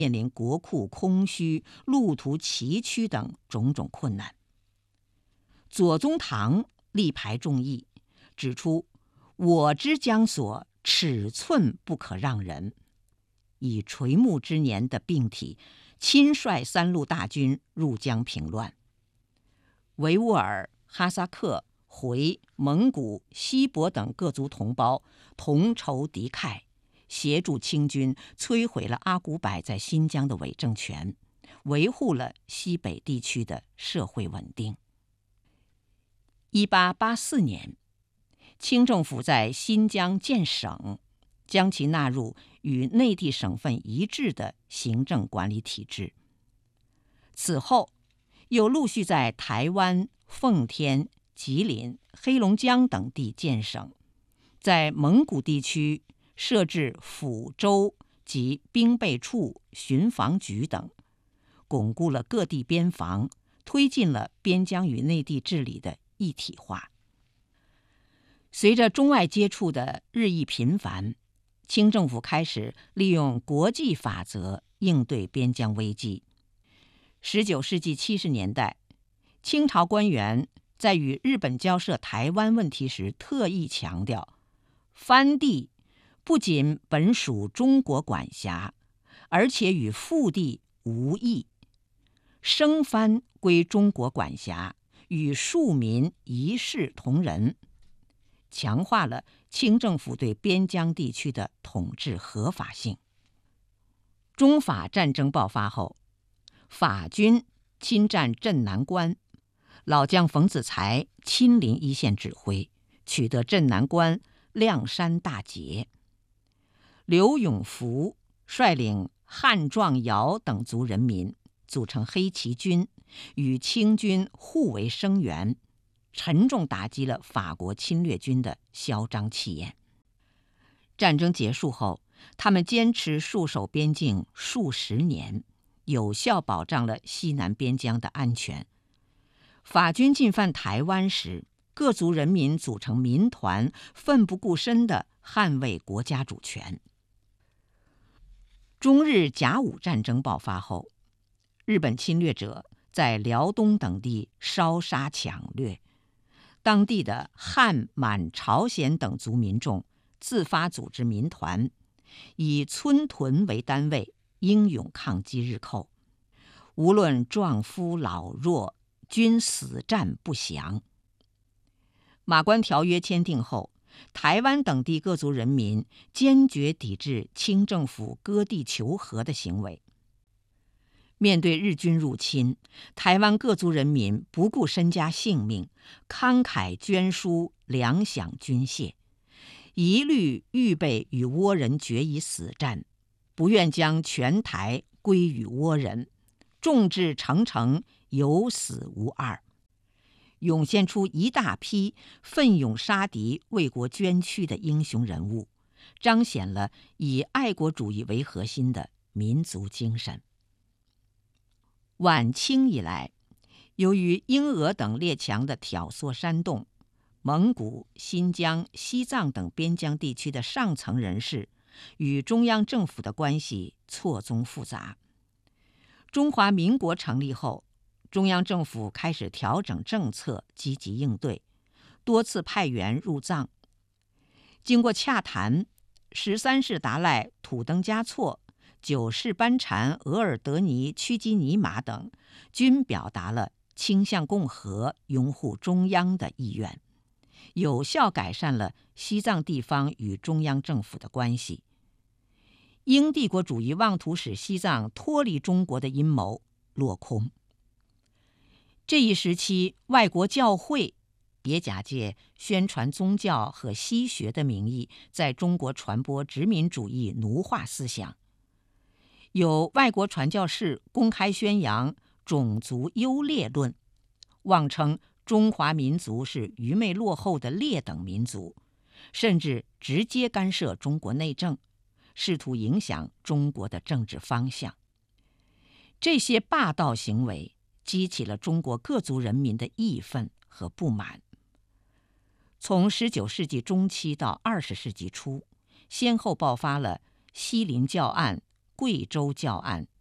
面临国库空虚、路途崎岖等种种困难。左宗棠力排众议，指出我之江所尺寸不可让人，以垂暮之年的病体，亲率3路大军入江平乱。维吾尔、哈萨克、回、蒙古、锡伯等各族同胞同仇敌忾，协助清军摧毁了阿古柏在新疆的伪政权，维护了西北地区的社会稳定。1884年，清政府在新疆建省，将其纳入与内地省份一致的行政管理体制。此后，又陆续在台湾、奉天、吉林、黑龙江等地建省，在蒙古地区设置抚州及兵备处、巡防局等，巩固了各地边防，推进了边疆与内地治理的一体化。随着中外接触的日益频繁，清政府开始利用国际法则应对边疆危机。19世纪70年代，清朝官员在与日本交涉台湾问题时特意强调，藩地不仅本属中国管辖，而且与腹地无异，生藩归中国管辖，与庶民一视同仁，强化了清政府对边疆地区的统治合法性。中法战争爆发后，法军侵占镇南关，老将冯子材亲临一线指挥，取得镇南关、亮山大捷。刘永福率领汉壮瑶等族人民组成黑旗军，与清军互为声援，沉重打击了法国侵略军的嚣张气焰。战争结束后，他们坚持戍守边境数十年，有效保障了西南边疆的安全。法军进犯台湾时，各族人民组成民团，奋不顾身地捍卫国家主权。中日甲午战争爆发后，日本侵略者在辽东等地烧杀抢掠，当地的汉、满、朝鲜等族民众自发组织民团，以村屯为单位，英勇抗击日寇。无论壮夫老弱，均死战不降。马关条约签订后，台湾等地各族人民坚决抵制清政府割地求和的行为。面对日军入侵，台湾各族人民不顾身家性命，慷慨捐书，粮饷军械，一律预备与倭人决一死战，不愿将全台归于倭人，众志成城，有死无二，涌现出一大批奋勇杀敌、为国捐躯的英雄人物，彰显了以爱国主义为核心的民族精神。晚清以来，由于英俄等列强的挑唆煽动，蒙古、新疆、西藏等边疆地区的上层人士与中央政府的关系错综复杂。中华民国成立后，中央政府开始调整政策，积极应对，多次派员入藏。经过洽谈，13世达赖土登嘉措、9世班禅额尔德尼屈基尼玛等均表达了倾向共和、拥护中央的意愿，有效改善了西藏地方与中央政府的关系。英帝国主义妄图使西藏脱离中国的阴谋落空。这一时期，外国教会也假借宣传宗教和西学的名义，在中国传播殖民主义奴化思想。有外国传教士公开宣扬种族优劣论，妄称中华民族是愚昧落后的劣等民族，甚至直接干涉中国内政，试图影响中国的政治方向。这些霸道行为激起了中国各族人民的义愤和不满。从19世纪中期到20世纪初，先后爆发了西林教案、 贵州教案